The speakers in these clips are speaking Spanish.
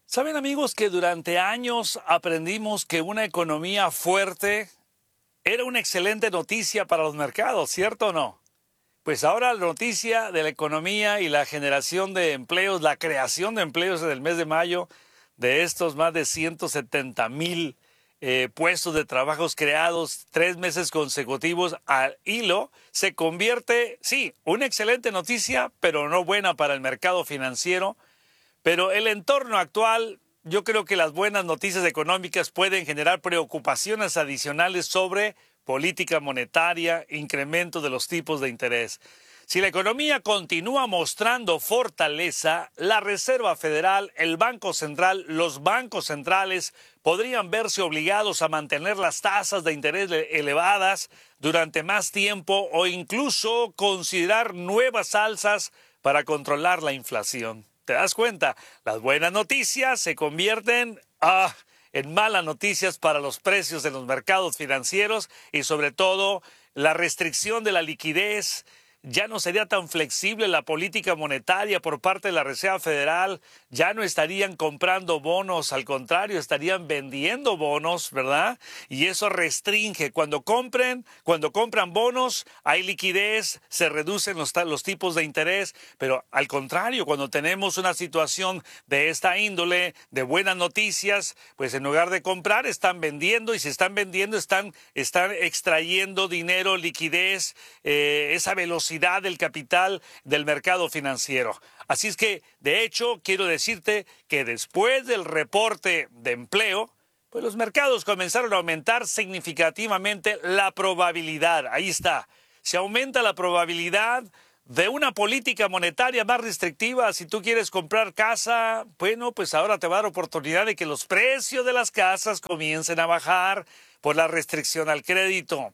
Saben, amigos, que durante años aprendimos que una economía fuerte era una excelente noticia para los mercados, ¿cierto o no? Pues ahora la noticia de la economía y la generación de empleos, la creación de empleos en el mes de mayo, de estos más de 170,000 puestos de trabajos creados 3 meses consecutivos al hilo, se convierte, sí, una excelente noticia, pero no buena para el mercado financiero. Pero el entorno actual, yo creo que las buenas noticias económicas pueden generar preocupaciones adicionales sobre política monetaria, incremento de los tipos de interés. Si la economía continúa mostrando fortaleza, la Reserva Federal, el Banco Central, los bancos centrales podrían verse obligados a mantener las tasas de interés elevadas durante más tiempo o incluso considerar nuevas alzas para controlar la inflación. ¿Te das cuenta? Las buenas noticias se convierten en malas noticias para los precios de los mercados financieros y sobre todo la restricción de la liquidez. Ya no sería tan flexible la política monetaria por parte de la Reserva Federal, ya no estarían comprando bonos, al contrario, estarían vendiendo bonos, ¿verdad? Y eso restringe. Cuando compran bonos, hay liquidez, se reducen los tipos de interés, pero al contrario, cuando tenemos una situación de esta índole, de buenas noticias, pues en lugar de comprar, están vendiendo, y si están vendiendo, están extrayendo dinero, liquidez, esa velocidad del capital del mercado financiero. Así es que, de hecho, quiero decirte que después del reporte de empleo, pues los mercados comenzaron a aumentar significativamente la probabilidad. Ahí está. Se aumenta la probabilidad de una política monetaria más restrictiva. Si tú quieres comprar casa, bueno, pues ahora te va a dar oportunidad de que los precios de las casas comiencen a bajar por la restricción al crédito.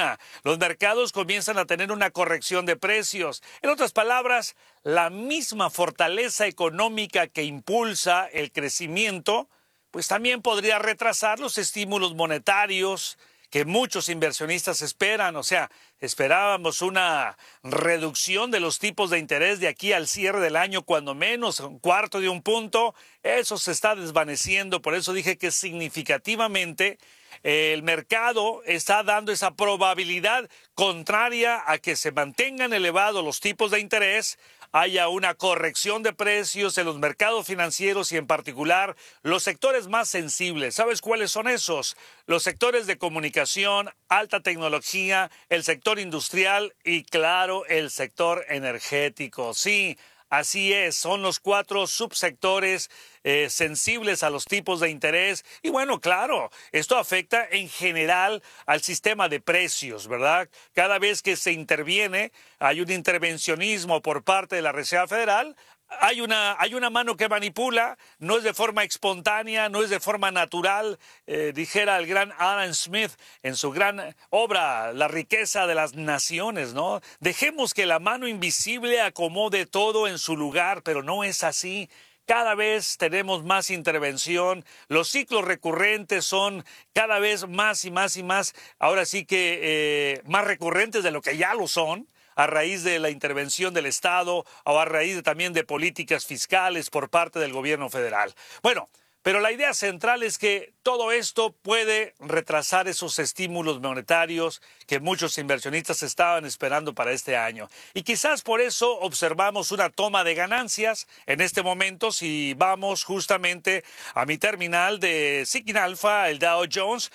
Los mercados comienzan a tener una corrección de precios. En otras palabras, la misma fortaleza económica que impulsa el crecimiento, pues también podría retrasar los estímulos monetarios que muchos inversionistas esperan. O sea, esperábamos una reducción de los tipos de interés de aquí al cierre del año, cuando menos un cuarto de un punto. Eso se está desvaneciendo. Por eso dije que significativamente el mercado está dando esa probabilidad contraria a que se mantengan elevados los tipos de interés, haya una corrección de precios en los mercados financieros y en particular los sectores más sensibles. ¿Sabes cuáles son esos? Los sectores de comunicación, alta tecnología, el sector industrial y, claro, el sector energético. Sí, así es, son los 4 subsectores sensibles a los tipos de interés. Y bueno, claro, esto afecta en general al sistema de precios, ¿verdad? Cada vez que se interviene, hay un intervencionismo por parte de la Reserva Federal. Hay una mano que manipula, no es de forma espontánea, no es de forma natural. Dijera el gran Adam Smith en su gran obra La riqueza de las naciones, ¿no? Dejemos que la mano invisible acomode todo en su lugar, pero no es así. Cada vez tenemos más intervención, los ciclos recurrentes son cada vez más y más y más, ahora sí que más recurrentes de lo que ya lo son, a raíz de la intervención del Estado o a raíz también de políticas fiscales por parte del gobierno federal. Bueno, pero la idea central es que todo esto puede retrasar esos estímulos monetarios que muchos inversionistas estaban esperando para este año. Y quizás por eso observamos una toma de ganancias en este momento. Si vamos justamente a mi terminal de Seeking Alpha, el Dow Jones,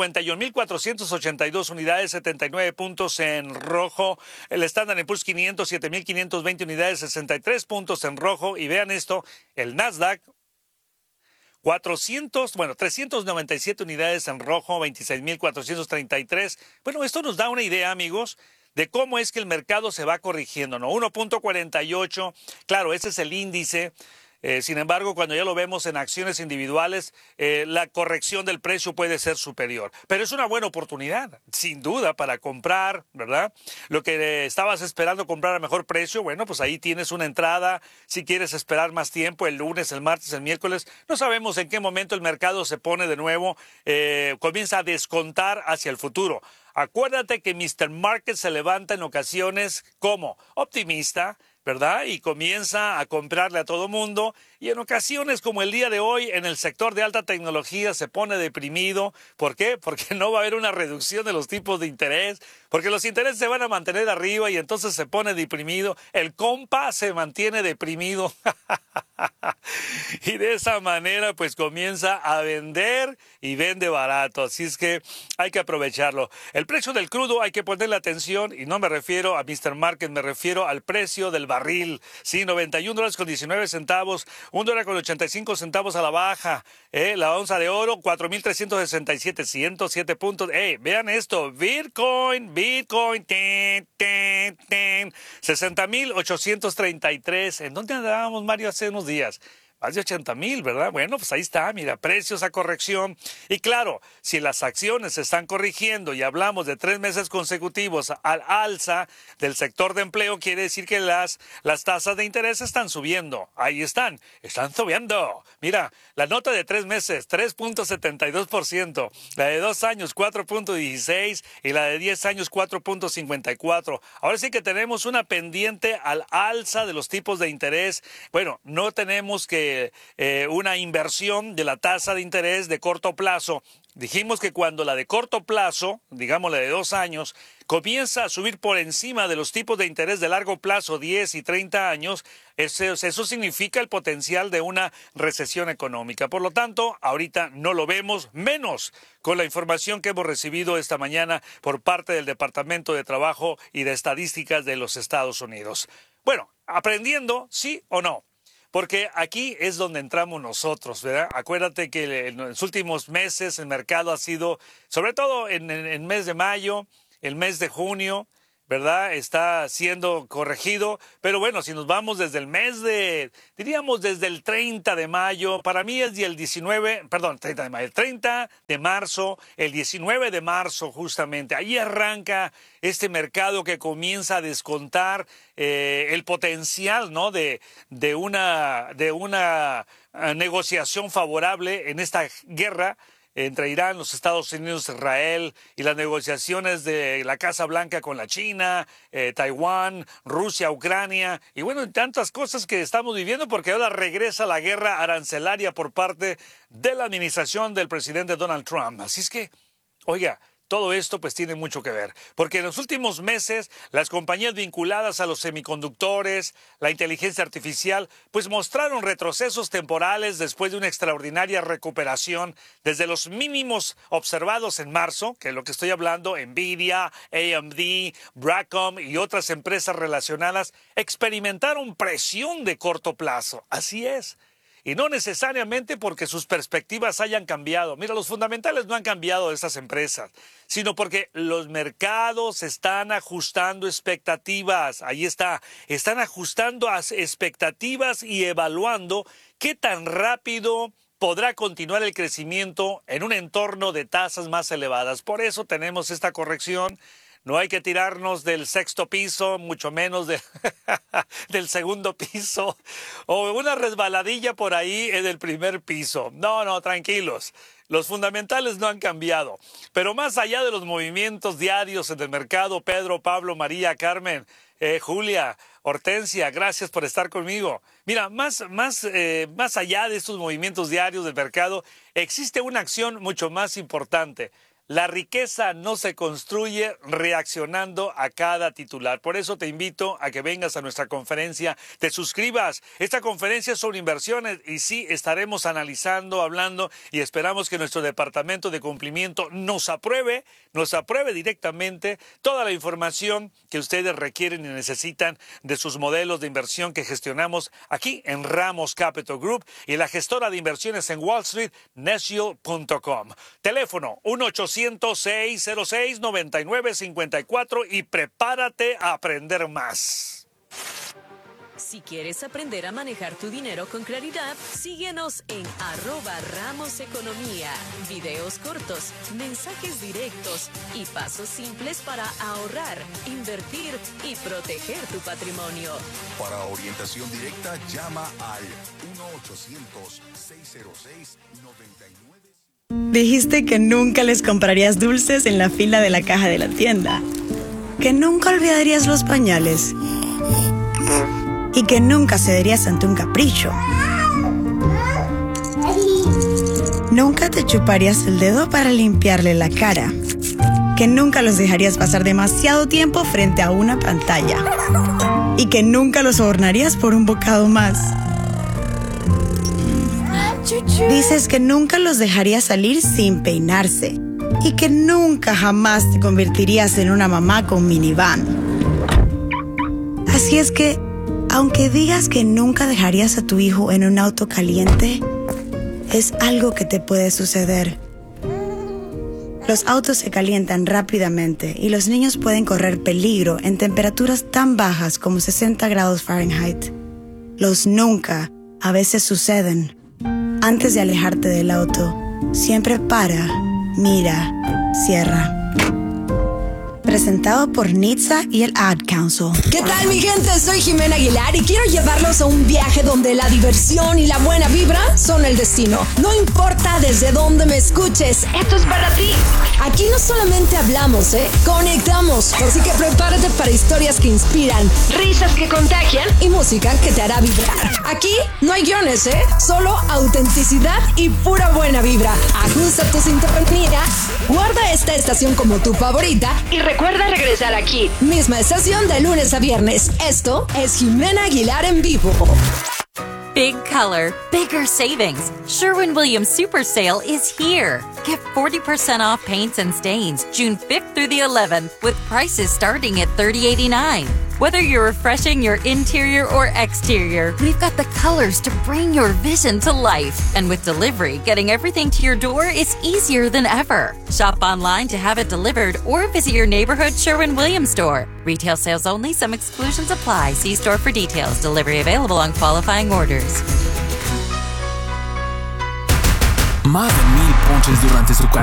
51,482 unidades, 79 puntos en rojo. El Standard & Poor's 500, 7,520 unidades, 63 puntos en rojo. Y vean esto, el Nasdaq, 397 unidades en rojo, 26,433. Bueno, esto nos da una idea, amigos, de cómo es que el mercado se va corrigiendo, ¿no? 1,48, claro, ese es el índice. Sin embargo, cuando ya lo vemos en acciones individuales, la corrección del precio puede ser superior. Pero es una buena oportunidad, sin duda, para comprar, ¿verdad? Lo que estabas esperando comprar a mejor precio, bueno, pues ahí tienes una entrada. Si quieres esperar más tiempo, el lunes, el martes, el miércoles, no sabemos en qué momento el mercado se pone de nuevo, comienza a descontar hacia el futuro. Acuérdate que Mr. Market se levanta en ocasiones como optimista, ¿verdad? Y comienza a comprarle a todo mundo. Y en ocasiones como el día de hoy, en el sector de alta tecnología se pone deprimido. ¿Por qué? Porque no va a haber una reducción de los tipos de interés, porque los intereses se van a mantener arriba y entonces se pone deprimido. El compa se mantiene deprimido. Y de esa manera pues comienza a vender y vende barato. Así es que hay que aprovecharlo. El precio del crudo hay que ponerle atención y no me refiero a Mr. Market, me refiero al precio del barril. Sí, $91.19, $1.85 a la baja. La onza de oro, 4.367, 107 puntos. Vean esto, Bitcoin, 60.833. ¿En dónde andábamos, Mario, hace unos días? Más de 80,000, ¿verdad? Bueno, pues ahí está, mira, precios a corrección. Y claro, si las acciones se están corrigiendo y hablamos de 3 meses consecutivos al alza del sector de empleo, quiere decir que las tasas de interés están subiendo. Ahí están subiendo. Mira, la nota de 3 meses, 3.72%, la de 2 años, 4.16% y la de 10 años, 4.54%. Ahora sí que tenemos una pendiente al alza de los tipos de interés. Bueno, no tenemos que una inversión de la tasa de interés de corto plazo. Dijimos que cuando la de corto plazo, digamos la de 2 años, comienza a subir por encima de los tipos de interés de largo plazo, 10 y 30 años, eso significa el potencial de una recesión económica. Por lo tanto, ahorita no lo vemos, menos con la información que hemos recibido esta mañana por parte del Departamento de Trabajo y de Estadísticas de los Estados Unidos. Bueno, aprendiendo, ¿sí o no? Porque aquí es donde entramos nosotros, ¿verdad? Acuérdate que en los últimos meses el mercado ha sido, sobre todo en el mes de mayo, el mes de junio, ¿verdad? Está siendo corregido, pero bueno, si nos vamos desde el mes diríamos desde el 30 de mayo, para mí es el 30 de mayo, el 30 de marzo, el 19 de marzo justamente, ahí arranca este mercado que comienza a descontar el potencial, ¿no? de una negociación favorable en esta guerra entre Irán, los Estados Unidos, Israel y las negociaciones de la Casa Blanca con la China, Taiwán, Rusia, Ucrania y bueno, tantas cosas que estamos viviendo porque ahora regresa la guerra arancelaria por parte de la administración del presidente Donald Trump. Así es que, oiga, todo esto pues tiene mucho que ver, porque en los últimos meses las compañías vinculadas a los semiconductores, la inteligencia artificial, pues mostraron retrocesos temporales después de una extraordinaria recuperación desde los mínimos observados en marzo, que es lo que estoy hablando, Nvidia, AMD, Broadcom y otras empresas relacionadas experimentaron presión de corto plazo. Así es. Y no necesariamente porque sus perspectivas hayan cambiado. Mira, los fundamentales no han cambiado de estas empresas, sino porque los mercados están ajustando expectativas. Ahí está, están ajustando expectativas y evaluando qué tan rápido podrá continuar el crecimiento en un entorno de tasas más elevadas. Por eso tenemos esta corrección. No hay que tirarnos del 6º piso, mucho menos del 2º piso, o una resbaladilla por ahí en el 1er piso. No, tranquilos. Los fundamentales no han cambiado. Pero más allá de los movimientos diarios en el mercado, Pedro, Pablo, María, Carmen, Julia, Hortensia, gracias por estar conmigo. Mira, más allá de estos movimientos diarios del mercado, existe una acción mucho más importante. La riqueza no se construye reaccionando a cada titular. Por eso te invito a que vengas a nuestra conferencia, te suscribas. Esta conferencia es sobre inversiones y sí estaremos analizando, hablando y esperamos que nuestro departamento de cumplimiento nos apruebe directamente toda la información que ustedes requieren y necesitan de sus modelos de inversión que gestionamos aquí en Ramos Capital Group y la gestora de inversiones en Wall Street, Nesio.com. Teléfono 1-800-606-9954 y prepárate a aprender más. Si quieres aprender a manejar tu dinero con claridad, síguenos en @RamosEconomía. Videos cortos, mensajes directos y pasos simples para ahorrar, invertir y proteger tu patrimonio. Para orientación directa, llama al 1-800-606-99. Dijiste que nunca les comprarías dulces en la fila de la caja de la tienda. Que nunca olvidarías los pañales. y que nunca cederías ante un capricho. Nunca te chuparías el dedo para limpiarle la cara. Que nunca los dejarías pasar demasiado tiempo frente a una pantalla. Y que nunca los sobornarías por un bocado más. Dices que nunca los dejarías salir sin peinarse. Y que nunca jamás te convertirías en una mamá con minivan. Así es que, aunque digas que nunca dejarías a tu hijo en un auto caliente, es algo que te puede suceder. Los autos se calientan rápidamente y los niños pueden correr peligro en temperaturas tan bajas como 60 grados Fahrenheit. Los nunca a veces suceden. Antes de alejarte del auto, siempre para, mira, cierra. Presentado por NHTSA y el Ad Council. ¿Qué tal, mi gente? Soy Jimena Aguilar y quiero llevarlos a un viaje donde la diversión y la buena vibra son el destino. No importa desde dónde me escuches, esto es para ti. Aquí no solamente hablamos, conectamos. Así que prepárate para historias que inspiran, risas que contagian y música que te hará vibrar. Aquí no hay guiones, solo autenticidad y pura buena vibra. Ajusta tu sintonía, guarda esta estación como tu favorita y recuerda regresar aquí, misma estación de lunes a viernes. Esto es Jimena Aguilar en vivo. Big color, bigger savings. Sherwin-Williams Super Sale is here. Get 40% off paints and stains June 5th through the 11th with prices starting at $30.89. Whether you're refreshing your interior or exterior, we've got the colors to bring your vision to life. And with delivery, getting everything to your door is easier than ever. Shop online to have it delivered or visit your neighborhood Sherwin-Williams store. Retail sales only. Some exclusions apply. See store for details. Delivery available on qualifying orders. Más de 1000 ponches durante su carrera.